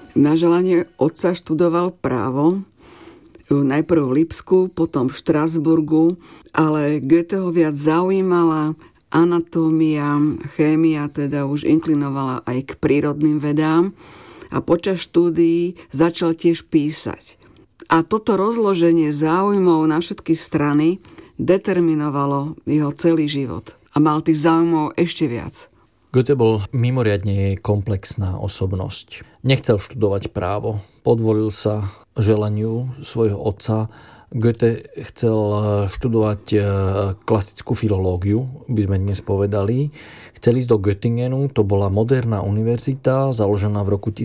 Na želanie otca študoval právo, najprv v Lipsku, potom v Štrasburgu, ale Goetheho viac zaujímala anatómia, chémia, teda už inklinovala aj k prírodným vedám a počas štúdií začal tiež písať. A toto rozloženie záujmov na všetky strany determinovalo jeho celý život a mal tých záujmov ešte viac. Goethe bol mimoriadne komplexná osobnosť. Nechcel študovať právo, podvolil sa želaniu svojho otca. Goethe chcel študovať klasickú filológiu, by sme dnes povedali. Chcel ísť do Göttingenu, to bola moderná univerzita, založená v roku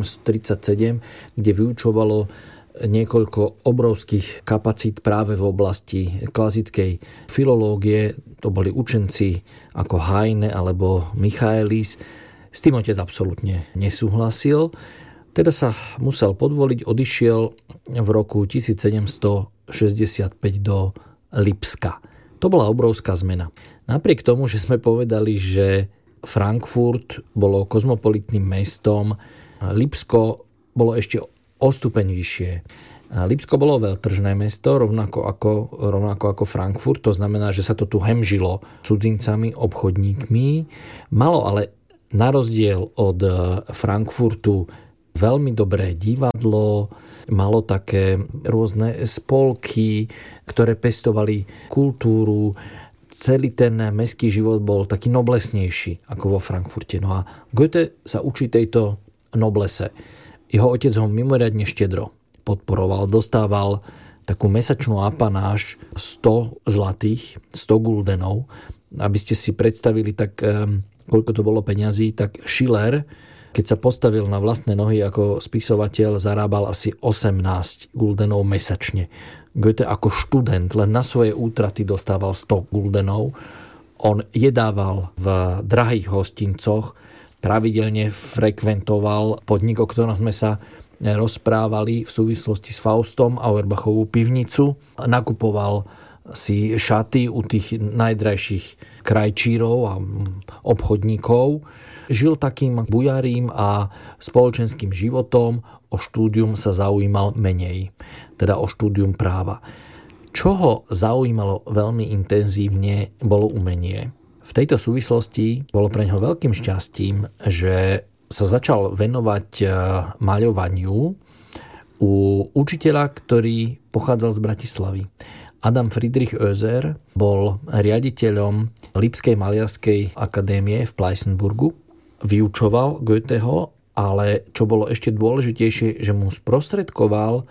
1737, kde vyučovalo niekoľko obrovských kapacít práve v oblasti klasickej filológie. To boli učenci ako Heine alebo Michaelis. S tým otec absolútne nesúhlasil. Teda sa musel podvoliť, odišiel v roku 1765 do Lipska. To bola obrovská zmena. Napriek tomu, že sme povedali, že Frankfurt bolo kozmopolitným mestom, Lipsko bolo ešte o stupeň vyššie. Lipsko bolo veľtržné mesto, rovnako ako Frankfurt, to znamená, že sa to tu hemžilo cudzincami, obchodníkmi. Malo ale na rozdiel od Frankfurtu veľmi dobré divadlo, malo také rôzne spolky, ktoré pestovali kultúru. Celý ten mestský život bol taký noblesnejší ako vo Frankfurte. No a Goethe sa učí tejto noblese. Jeho otec ho mimoriadne štedro podporoval, dostával takú mesačnú apanáž 100 zlatých, 100 guldenov. Aby ste si predstavili, tak koľko to bolo peňazí, tak Schiller, keď sa postavil na vlastné nohy ako spisovateľ, zarábal asi 18 guldenov mesačne. Goethe ako študent len na svoje útraty dostával 100 guldenov. On jedával v drahých hostincoch, pravidelne frekventoval podnik, o ktorom sme sa rozprávali v súvislosti s Faustom, Auerbachovú pivnicu. Nakupoval si šaty u tých najdrajších krajčírov a obchodníkov. Žil takým bujarým a spoločenským životom, o štúdium sa zaujímal menej, teda o štúdium práva. Čo ho zaujímalo veľmi intenzívne, bolo umenie. V tejto súvislosti bolo pre ňoho veľkým šťastím, že sa začal venovať maľovaniu u učiteľa, ktorý pochádzal z Bratislavy. Adam Friedrich Oeser bol riaditeľom Lipskej maliarskej akadémie v Pleissenburgu. Vyučoval Goetheho, ale čo bolo ešte dôležitejšie, že mu sprostredkoval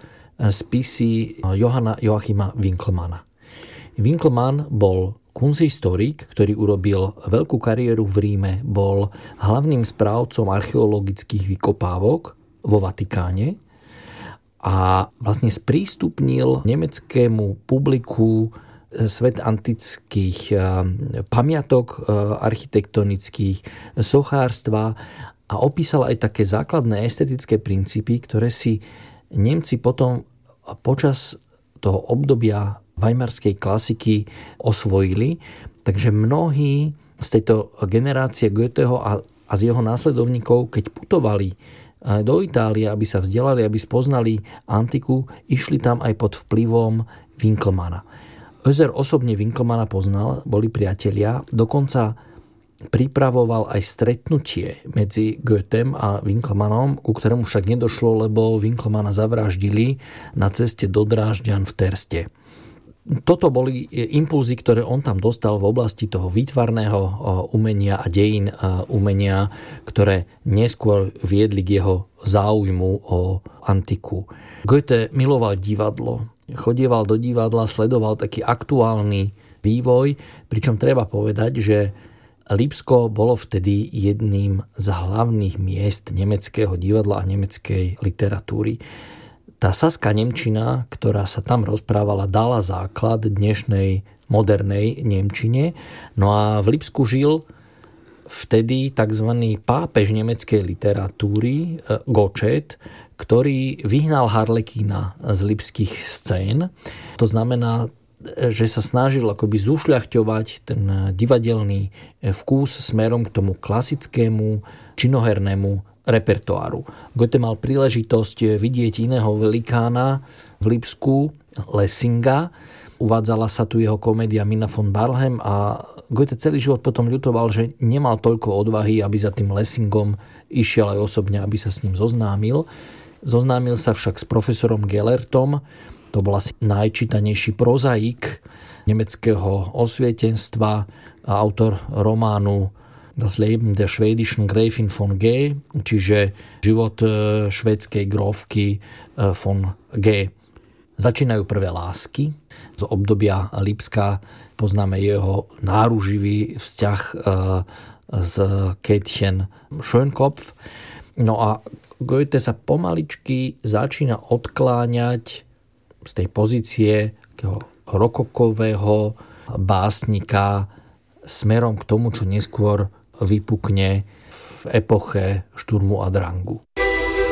spisy Johanna Joachima Winckelmanna. Winckelmann bol kunsthistorik, ktorý urobil veľkú kariéru v Ríme, bol hlavným správcom archeologických vykopávok vo Vatikáne a vlastne sprístupnil nemeckému publiku svet antických pamiatok architektonických, sochárstva a opísal aj také základné estetické princípy, ktoré si Nemci potom počas toho obdobia weimarskej klasiky osvojili. Takže mnohí z tejto generácie Goetheho a z jeho následovníkov, keď putovali do Itálie, aby sa vzdelali, aby spoznali antiku, išli tam aj pod vplyvom Winckelmanna. Oeser osobne Winckelmanna poznal, boli priatelia, dokonca pripravoval aj stretnutie medzi Goethem a Winckelmannom, ku ktorému však nedošlo, lebo Winckelmanna zavraždili na ceste do Drážďan v Terste. Toto boli impulzy, ktoré on tam dostal v oblasti toho výtvarného umenia a dejín umenia, ktoré neskôr viedli k jeho záujmu o antiku. Goethe miloval divadlo, chodieval do divadla, sledoval taký aktuálny vývoj, pričom treba povedať, že Lipsko bolo vtedy jedným z hlavných miest nemeckého divadla a nemeckej literatúry. Tá saská nemčina, ktorá sa tam rozprávala, dala základ dnešnej modernej nemčine. No a v Lipsku žil vtedy tzv. Pápež nemeckej literatúry Gottsched, ktorý vyhnal Harlekína z lipských scén. To znamená, že sa snažil akoby zušľachťovať ten divadelný vkus smerom k tomu klasickému činohernému repertoáru. Goethe mal príležitosť vidieť iného velikána v Lipsku, Lessinga. Uvádzala sa tu jeho komédia Minna von Barlhem a Goethe celý život potom ľutoval, že nemal toľko odvahy, aby za tým Lessingom išiel aj osobne, aby sa s ním zoznámil. Zoznámil sa však s profesorom Gellertom, to bol asi najčítanejší prozaik nemeckého osvietenstva a autor románu Das Leben der schwedischen Gräfin von G, čiže život švédskej grófky von G. Začínajú prvé lásky. Z obdobia Lipska poznáme jeho náruživý vzťah s Kätchen Schönkopf. No a Goethe sa pomaličky začína odkláňať z tej pozície rokokového básnika smerom k tomu, čo neskôr vypukne v epoche Šturmu a Drangu.